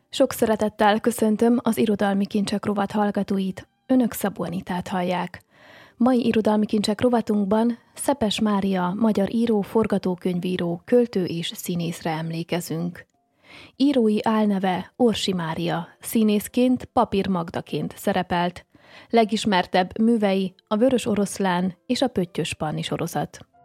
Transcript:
Sok szeretettel köszöntöm az Irodalmi Kincsek rovat hallgatóit, Önök Szabó Anitát hallják. Mai Irodalmi Kincsek rovatunkban Szepes Mária, magyar író, forgatókönyvíró, költő és színészre emlékezünk. Írói álneve Orsi Mária, színészként Papír Magdaként szerepelt. Legismertebb művei a Vörös Oroszlán és a Pöttyös Panni sorozat.